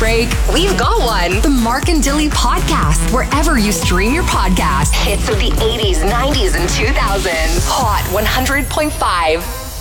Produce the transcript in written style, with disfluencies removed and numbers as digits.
break? We've got one. The Mark and Dilly Podcast, wherever you stream your podcasts. Hits of the 80s, 90s, and 2000s. Hot 100.5.